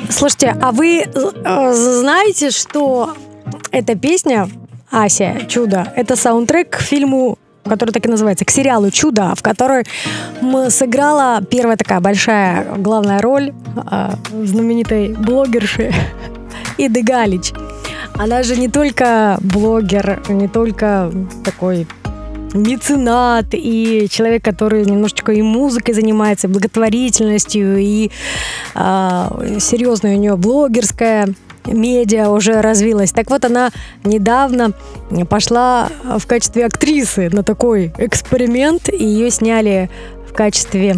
Слушайте, а вы знаете, что эта песня «Ася. Чудо» — это саундтрек к фильму, который так и называется, к сериалу «Чудо», в которой сыграла первая такая большая главная роль знаменитой блогерши Иды Галич. Она же не только блогер, не только такой меценат и человек, который немножечко и музыкой занимается, и благотворительностью, и серьезная у нее блогерская медиа уже развилась. Так вот, она недавно пошла в качестве актрисы на такой эксперимент, и ее сняли в качестве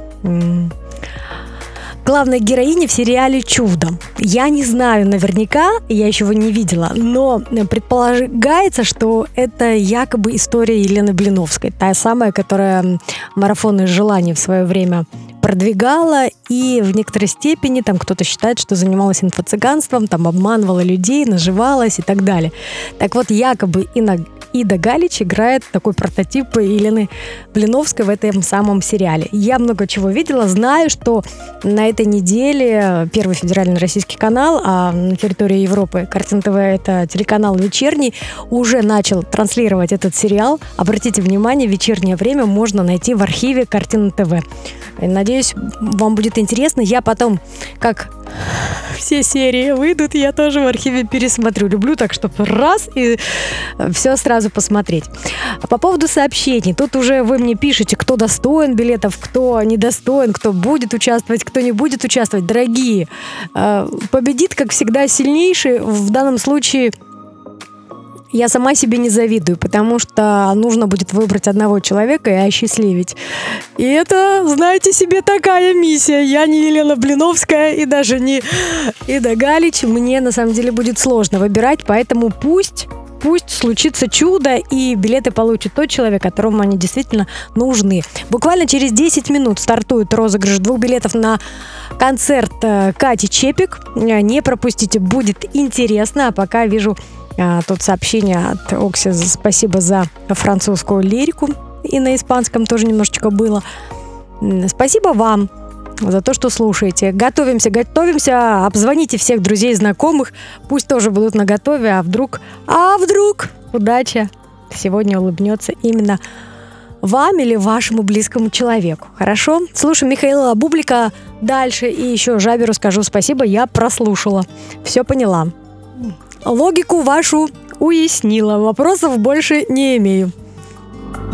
главной героини в сериале «Чудо». Я не знаю наверняка, я еще его не видела, но предполагается, что это якобы история Елены Блиновской, та самая, которая марафоны желаний в свое время продвигала и в некоторой степени, там кто-то считает, что занималась инфо-цыганством, там обманывала людей, наживалась и так далее. Так вот, якобы Ида Галич играет такой прототип Елены Блиновской в этом самом сериале. Я много чего видела, знаю, что на этой неделе Первый федеральный российский канал, а на территории Европы Картина ТВ — это телеканал вечерний, уже начал транслировать этот сериал. Обратите внимание, вечернее время можно найти в архиве Картина ТВ. Надеюсь, вам будет интересно. Я потом, как все серии выйдут, я тоже в архиве пересмотрю. Люблю так, чтобы раз и все сразу посмотреть. По поводу сообщений. Тут уже вы мне пишете, кто достоин билетов, кто недостоин, кто будет участвовать, кто не будет участвовать. Дорогие, победит, как всегда, сильнейший. В данном случае я сама себе не завидую, потому что нужно будет выбрать одного человека и осчастливить. И это, знаете себе, такая миссия. Я не Елена Блиновская и даже не Ида Галич. Мне, на самом деле, будет сложно выбирать, поэтому пусть случится чудо, и билеты получит тот человек, которому они действительно нужны. Буквально через 10 минут стартует розыгрыш 2 билетов на концерт Кати Чепик. Не пропустите, будет интересно. А пока вижу тут сообщение от Окси. Спасибо за французскую лирику. И на испанском тоже немножечко было. Спасибо вам за то, что слушаете. Готовимся. Обзвоните всех друзей, знакомых. Пусть тоже будут наготове. А вдруг удача сегодня улыбнется именно вам или вашему близкому человеку. Хорошо? Слушаем Михаила Бублика дальше. И еще Жаберу скажу спасибо. Я прослушала. Все поняла. Логику вашу уяснила. Вопросов больше не имею.